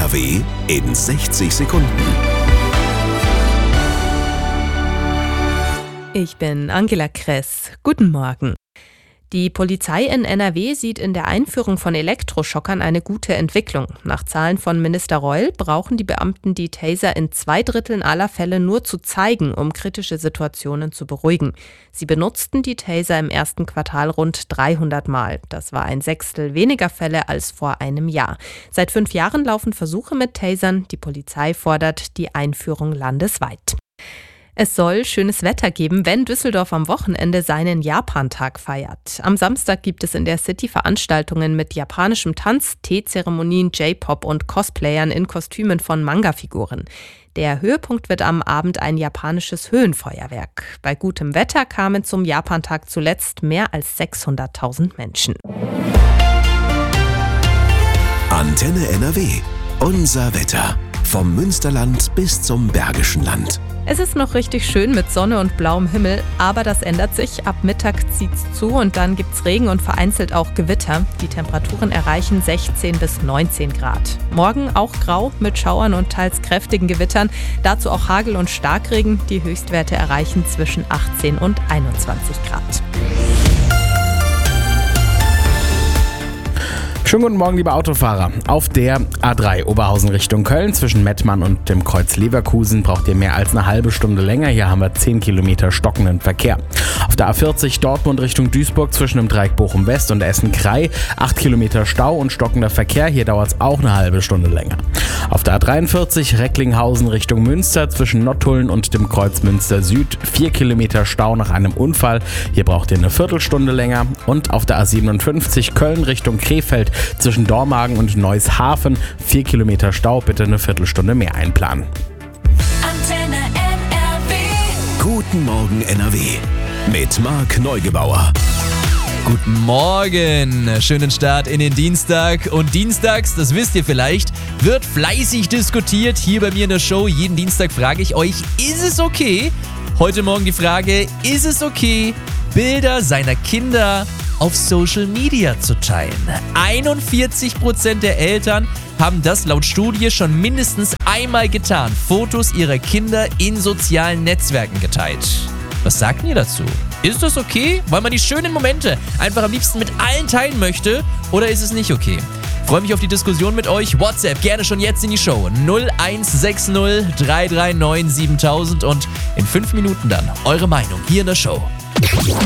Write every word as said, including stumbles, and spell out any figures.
R W in sechzig Sekunden. Ich bin Angela Kress. Guten Morgen. Die Polizei in N R W sieht in der Einführung von Elektroschockern eine gute Entwicklung. Nach Zahlen von Minister Reul brauchen die Beamten die Taser in zwei Dritteln aller Fälle nur zu zeigen, um kritische Situationen zu beruhigen. Sie benutzten die Taser im ersten Quartal rund dreihundert Mal. Das war ein Sechstel weniger Fälle als vor einem Jahr. Seit fünf Jahren laufen Versuche mit Tasern. Die Polizei fordert die Einführung landesweit. Es soll schönes Wetter geben, wenn Düsseldorf am Wochenende seinen Japantag feiert. Am Samstag gibt es in der City Veranstaltungen mit japanischem Tanz, Teezeremonien, J-Pop und Cosplayern in Kostümen von Manga-Figuren. Der Höhepunkt wird am Abend ein japanisches Höhenfeuerwerk. Bei gutem Wetter kamen zum Japantag zuletzt mehr als sechshunderttausend Menschen. Antenne N R W. Unser Wetter. Vom Münsterland bis zum Bergischen Land. Es ist noch richtig schön mit Sonne und blauem Himmel, aber das ändert sich. Ab Mittag zieht's zu und dann gibt's Regen und vereinzelt auch Gewitter. Die Temperaturen erreichen sechzehn bis neunzehn Grad. Morgen auch grau mit Schauern und teils kräftigen Gewittern. Dazu auch Hagel und Starkregen. Die Höchstwerte erreichen zwischen achtzehn und einundzwanzig Grad. Schönen guten Morgen, liebe Autofahrer. Auf der A drei Oberhausen Richtung Köln zwischen Mettmann und dem Kreuz Leverkusen braucht ihr mehr als eine halbe Stunde länger. Hier haben wir zehn Kilometer stockenden Verkehr. Auf der A vierzig Dortmund Richtung Duisburg zwischen dem Dreieck Bochum West und Essen-Krei acht Kilometer Stau und stockender Verkehr. Hier dauert es auch eine halbe Stunde länger. Auf der A dreiundvierzig Recklinghausen Richtung Münster zwischen Nottuln und dem Kreuz Münster Süd vier Kilometer Stau nach einem Unfall. Hier braucht ihr eine Viertelstunde länger. Und auf der A siebenundfünfzig Köln Richtung Krefeld zwischen Dormagen und Neushafen vier Kilometer Stau, bitte eine Viertelstunde mehr einplanen. Antenne N R W. Guten Morgen N R W. Mit Marc Neugebauer. Guten Morgen, schönen Start in den Dienstag. Und dienstags, das wisst ihr vielleicht, wird fleißig diskutiert hier bei mir in der Show. Jeden Dienstag frage ich euch, ist es okay? Heute Morgen die Frage, ist es okay, Bilder seiner Kinder auf Social Media zu teilen? einundvierzig Prozent der Eltern haben das laut Studie schon mindestens einmal getan. Fotos ihrer Kinder in sozialen Netzwerken geteilt. Was sagt ihr dazu? Ist das okay, weil man die schönen Momente einfach am liebsten mit allen teilen möchte? Oder ist es nicht okay? Ich freue mich auf die Diskussion mit euch. WhatsApp gerne schon jetzt in die Show. null eins sechs null drei drei neun siebentausend und in fünf Minuten dann eure Meinung hier in der Show.